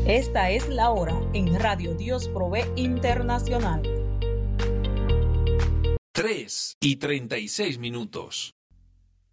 Esta es la hora en Radio Dios Provee Internacional. 3:36.